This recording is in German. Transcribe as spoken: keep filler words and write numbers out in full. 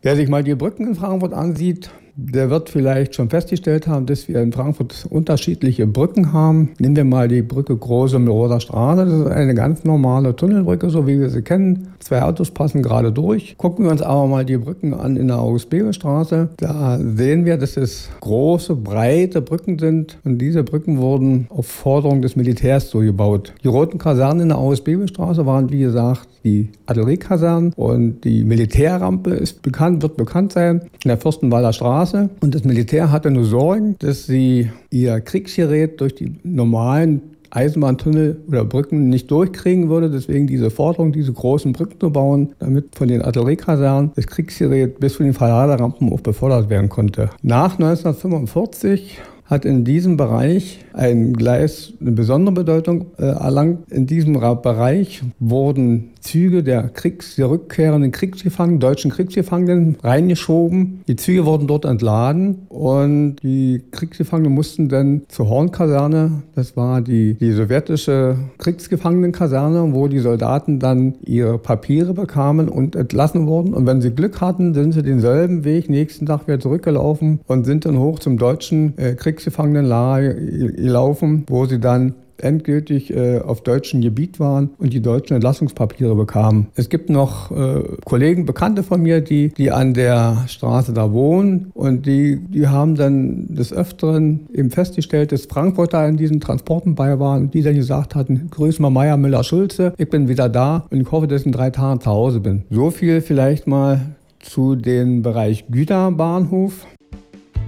Wer sich mal die Brücken in Frankfurt ansieht, der wird vielleicht schon festgestellt haben, dass wir in Frankfurt unterschiedliche Brücken haben. Nehmen wir mal die Brücke Große Milroder Straße. Das ist eine ganz normale Tunnelbrücke, so wie wir sie kennen. Zwei Autos passen gerade durch. Gucken wir uns aber mal die Brücken an in der August-Bebel-Straße. Da sehen wir, dass es große, breite Brücken sind. Und diese Brücken wurden auf Forderung des Militärs so gebaut. Die roten Kasernen in der August-Bebel-Straße waren, wie gesagt, die Artilleriekasernen. Und die Militärrampe ist bekannt, wird bekannt sein, in der Fürstenwalder Straße. Und das Militär hatte nur Sorgen, dass sie ihr Kriegsgerät durch die normalen Eisenbahntunnel oder Brücken nicht durchkriegen würde. Deswegen diese Forderung, diese großen Brücken zu bauen, damit von den Artilleriekasernen das Kriegsgerät bis zu den Verladerampen auch befördert werden konnte. Nach neunzehnhundertfünfundvierzig hat in diesem Bereich ein Gleis eine besondere Bedeutung äh, erlangt. In diesem Bereich wurden Züge der, Kriegs-, der rückkehrenden Kriegsgefangenen, deutschen Kriegsgefangenen reingeschoben. Die Züge wurden dort entladen und die Kriegsgefangenen mussten dann zur Hornkaserne, das war die, die sowjetische Kriegsgefangenenkaserne, wo die Soldaten dann ihre Papiere bekamen und entlassen wurden. Und wenn sie Glück hatten, sind sie denselben Weg nächsten Tag wieder zurückgelaufen und sind dann hoch zum deutschen äh, Kriegsgefangenenlager gelaufen, wo sie dann endgültig äh, auf deutschem Gebiet waren und die deutschen Entlassungspapiere bekamen. Es gibt noch äh, Kollegen, Bekannte von mir, die, die an der Straße da wohnen und die, die haben dann des Öfteren eben festgestellt, dass Frankfurter in diesen Transporten bei waren, die dann gesagt hatten, grüß mal Meier, Müller, Schulze, ich bin wieder da und ich hoffe, dass ich in drei Tagen zu Hause bin. So viel vielleicht mal zu dem Bereich Güterbahnhof.